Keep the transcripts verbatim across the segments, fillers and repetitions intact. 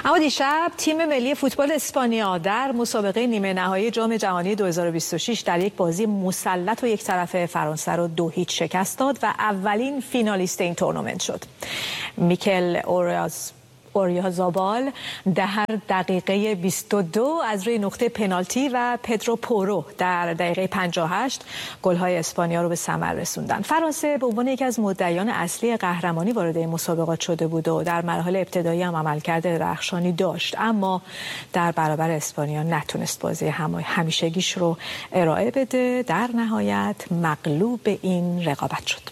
اما دیشب تیم ملی فوتبال اسپانیا در مسابقه نیمه نهایی جام جهانی دو هزار و بیست و شش در یک بازی مسلط و یک طرفه فرانسه رو دو هیچ شکست داد و اولین فینالیست این تورنمنت شد. میکل اوریاز اوریازابال در دقیقه بیست و دو از روی نقطه پنالتی و پدرو پورو در دقیقه پنجاه و هشت گل‌های اسپانیا رو به ثمر رسوندن. فرانسه به عنوان یکی از مدعیان اصلی قهرمانی وارد این مسابقات شده بود و در مراحل ابتدایی هم عملکرد درخشانی داشت، اما در برابر اسپانیا نتونست بازی همیشگیش رو ارائه بده. در نهایت مغلوب این رقابت شد.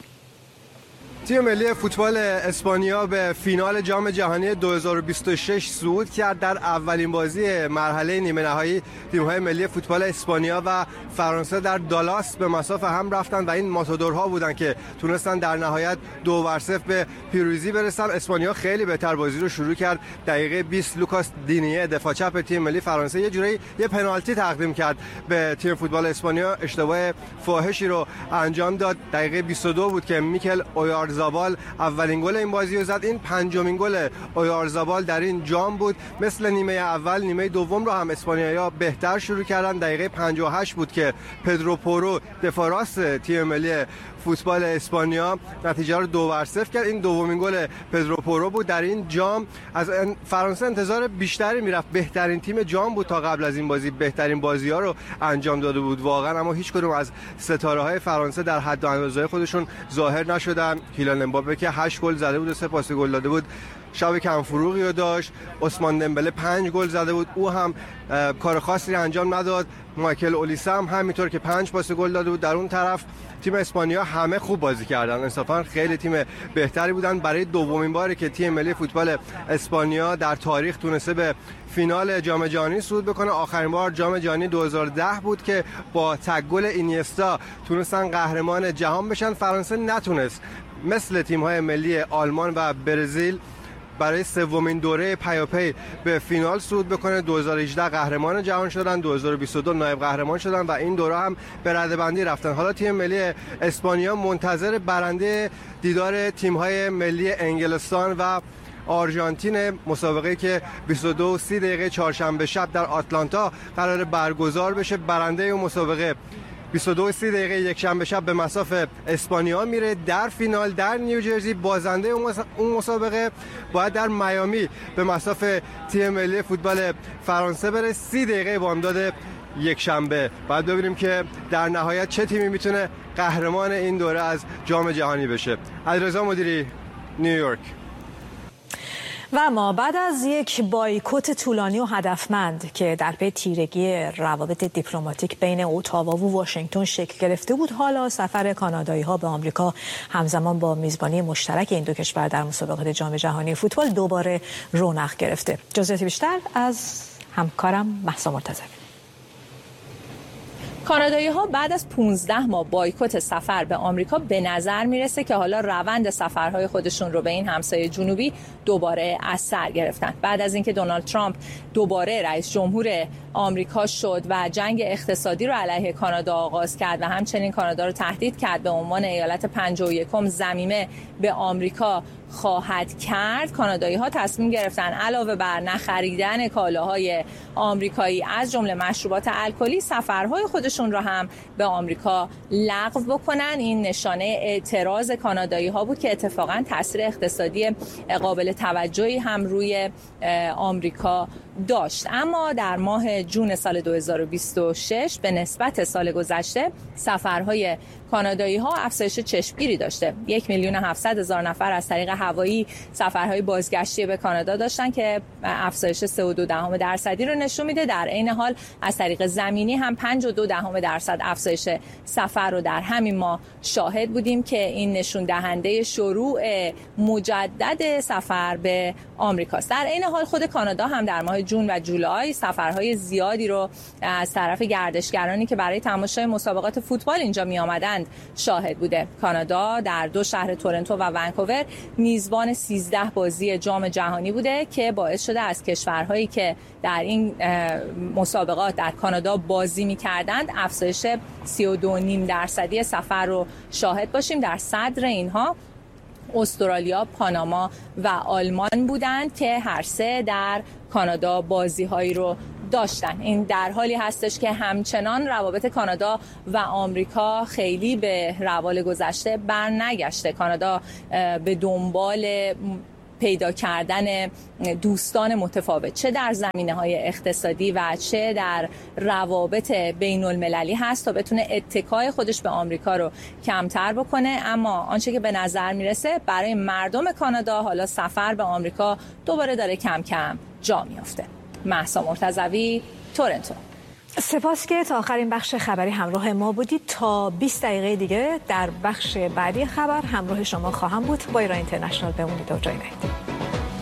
تیم ملی فوتبال اسپانیا به فینال جام جهانی دو هزار و بیست و شش صعود کرد. در اولین بازی مرحله نیمه نهایی تیم‌های ملی فوتبال اسپانیا و فرانسه در دالاس به مساف هم رفتن و این ماتادورها بودن که تونستن در نهایت دو بر صفر به پیروزی برسن. اسپانیا خیلی بهتر بازی رو شروع کرد. دقیقه بیست لوکاس دینیه دفاع چپ تیم ملی فرانسه یه جوری یه پنالتی تقدیم کرد به تیم فوتبال اسپانیا، اشتباه فاحشی رو انجام داد. دقیقه بیست و دو بود که میکل اویارزابال اولین گل این بازی رو زد. این پنجمین گل اویارزابال در این جام بود. مثل نیمه اول نیمه دوم رو هم اسپانیایی‌ها بهتر شروع کردن. دقیقه پنجاه و هشت بود که پدرو پورو دفاع راست تیم ملی فوتبال اسپانیا نتیجه رو دو بر صفر کرد. این دومین گل پدرو پورو بود در این جام. از فرانسه انتظار بیشتری میرفت، بهترین تیم جام بود تا قبل از این بازی، بهترین بازی‌ها رو انجام داده بود واقعا، اما هیچ کدوم از ستاره‌های فرانسه در حد و اندازه خودشون ظاهر نشدن. کیلیان امباپه که هشت گل زده بود و سه پاس گل داده بود شب کم فروغی رو داشت. عثمان دمبله پنج گل زده بود، او هم کار خاصی انجام نداد. مایکل اولیسه هم همینطور که پنج پاس گل داده بود. در اون طرف تیم اسپانیا همه خوب بازی کردن، انصافا خیلی تیم بهتری بودن. برای دومین باری که تیم ملی فوتبال اسپانیا در تاریخ تونسته به فینال جام جهانی صعود بکنه. آخرین بار جام جهانی دو هزار و ده بود که با تک گل اینیستا تونستن قهرمان جهان بشن. فرانسه نتونست مثل تیم‌های ملی آلمان و برزیل برای سومین دوره پیاپی به فینال صعود بکنه. دو هزار و هجده قهرمان جهان شدن، دو هزار و بیست و دو نایب قهرمان شدن و این دوره هم به رده‌بندی رفتن. حالا تیم ملی اسپانیا منتظر برنده دیدار تیم‌های ملی انگلستان و آرژانتین، مسابقه که بیست و دو و سی دقیقه چهارشنبه شب در آتلانتا قرار برگزار بشه. برنده اون مسابقه بیست و دو و سی دقیقه یک شنبه شب به مصاف اسپانیا میره در فینال در نیوجرسی. بازنده اون مسابقه باید در میامی به مصاف تیم ملی فوتبال فرانسه بره. سی دقیقه بامداد یک شنبه باید ببینیم که در نهایت چه تیمی میتونه قهرمان این دوره از جام جهانی بشه. علیرضا مدیری، نیویورک. و ما بعد از یک بایکوت طولانی و هدفمند که در پی تیرگی روابط دیپلماتیک بین اتاوا و واشنگتن شکل گرفته بود، حالا سفر کانادایی‌ها به آمریکا همزمان با میزبانی مشترک این دو کشور در مسابقات جام جهانی فوتبال دوباره رونق گرفته. جزئیات بیشتر از همکارم مهسا مرتضوی. کانادایی‌ها بعد از پانزده ماه بایکوت سفر به آمریکا به نظر میرسه که حالا روند سفرهای خودشون رو به این همسایه جنوبی دوباره از سر گرفتن. بعد از اینکه دونالد ترامپ دوباره رئیس جمهور آمریکا شد و جنگ اقتصادی رو علیه کانادا آغاز کرد و همچنین کانادا رو تهدید کرد به عنوان ایالت پنجاه و یکم ضمیمه به آمریکا خواهد کرد، کانادایی‌ها تصمیم گرفتن علاوه بر نخریدن کالاهای آمریکایی از جمله مشروبات الکلی، سفرهای خودشون را هم به آمریکا لغو بکنن. این نشانه اعتراض کانادایی‌ها بود که اتفاقاً تاثیر اقتصادی قابل توجهی هم روی آمریکا داشت. اما در ماه جون سال دو هزار و بیست و شش به نسبت سال گذشته سفرهای کانادایی‌ها افزایش چشمگیری داشته. یک میلیون هفتصد هزار نفر از طریق هوایی سفرهای بازگشتی به کانادا داشتن که افزایش سه و دو دهم درصدی رو نشون میده. در عین حال از طریق زمینی هم پنج و دو دهم درصد افزایش سفر رو در همین ماه شاهد بودیم که این نشون دهنده شروع مجدد سفر به آمریکاست. در عین حال خود کانادا هم در ماه جون و جولای سفرهای زیادی رو از طرف گردشگرانی که برای تماشای مسابقات فوتبال اینجا می آمدند شاهد بوده. کانادا در دو شهر تورنتو و ونکوور میزبان سیزده بازی جام جهانی بوده که باعث شده از کشورهایی که در این مسابقات در کانادا بازی می‌کردند افزایش سی و دو و نیم درصدی سفر رو شاهد باشیم. در صدر اینها استرالیا، پاناما و آلمان بودند که هر سه در کانادا بازی‌هایی رو داشتن. این در حالی هستش که همچنان روابط کانادا و آمریکا خیلی به روال گذشته بر نگشته. کانادا به دنبال پیدا کردن دوستان متفاوت، چه در زمینه‌های اقتصادی و چه در روابط بین المللی هست تا بتونه اتکای خودش به آمریکا رو کمتر بکنه. اما آنچه که به نظر میرسه برای مردم کانادا حالا سفر به آمریکا دوباره داره کم کم جا میافته. مهسا مرتضوی، تورنتو. سپاس که تا آخرین بخش خبری همراه ما بودید. تا بیست دقیقه دیگه در بخش بعدی خبر همراه شما خواهم بود. با ایران اینترنشنال بمونید و جای نهید.